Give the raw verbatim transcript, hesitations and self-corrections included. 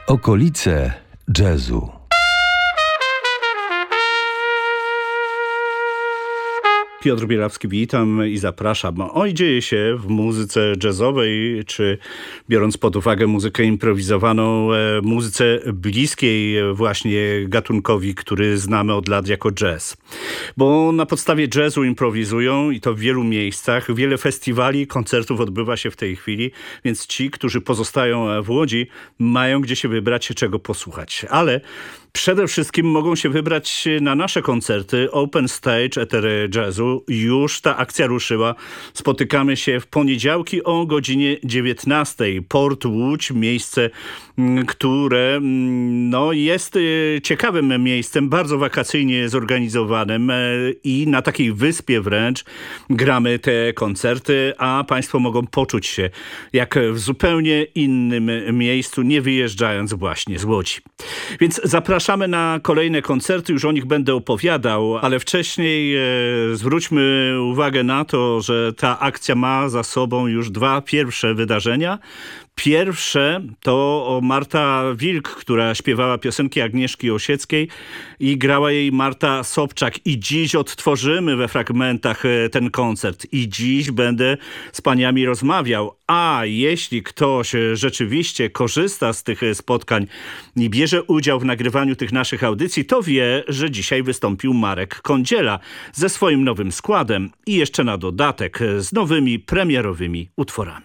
Okolice jazzu. Piotr Bielawski, witam i zapraszam. Oj, dzieje się w muzyce jazzowej, czy biorąc pod uwagę muzykę improwizowaną, e, muzyce bliskiej właśnie gatunkowi, który znamy od lat jako jazz. Bo na podstawie jazzu improwizują i to w wielu miejscach. Wiele festiwali, koncertów odbywa się w tej chwili, więc ci, którzy pozostają w Łodzi, mają gdzie się wybrać, czego posłuchać. Ale przede wszystkim mogą się wybrać na nasze koncerty Open Stage Etery Jazzu. Już ta akcja ruszyła. Spotykamy się w poniedziałki o godzinie dziewiętnastej. Port Łódź, miejsce, które no, jest ciekawym miejscem, bardzo wakacyjnie zorganizowanym i na takiej wyspie wręcz gramy te koncerty, a państwo mogą poczuć się jak w zupełnie innym miejscu, nie wyjeżdżając właśnie z Łodzi. Więc zapraszamy na kolejne koncerty, już o nich będę opowiadał, ale wcześniej e, zwróćmy uwagę na to, że ta akcja ma za sobą już dwa pierwsze wydarzenia. Pierwsze to Marta Wilk, która śpiewała piosenki Agnieszki Osieckiej i grała jej Marta Sobczak. I dziś odtworzymy we fragmentach ten koncert. I dziś będę z paniami rozmawiał. A jeśli ktoś rzeczywiście korzysta z tych spotkań i bierze udział w nagrywaniu tych naszych audycji, to wie, że dzisiaj wystąpił Marek Kądziela ze swoim nowym składem i jeszcze na dodatek z nowymi premierowymi utworami.